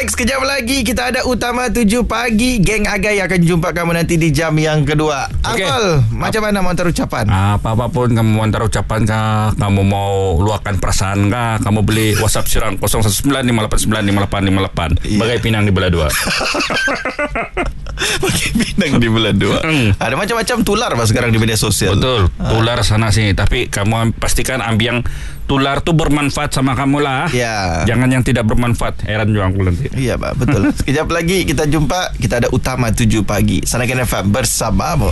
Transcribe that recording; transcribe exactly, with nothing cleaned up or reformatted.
Alright, sekejap lagi kita ada Utama tujuh pagi. Geng Agai akan jumpa kamu nanti di jam yang kedua. Okay. Uncle, macam mana mau hantar ucapan? Apa-apapun kamu mau hantar ucapan kah, kamu mau luahkan perasaan kah, kamu beli WhatsApp Sirang nol satu sembilan lima lapan sembilan lima lapan lima lapan. Yeah. Bagai pinang di belah dua. Pakai pinang di belah dua. Hmm. Ada macam-macam tular pak sekarang di media sosial. Betul, tular sana sini. Tapi kamu pastikan ambil yang tular tu bermanfaat sama kamu lah. Ya. Jangan yang tidak bermanfaat. Heran juga aku nanti. Iya pak, betul. Sekejap lagi kita jumpa. Kita ada Utama tujuh pagi. Sanakan F M bersamamu.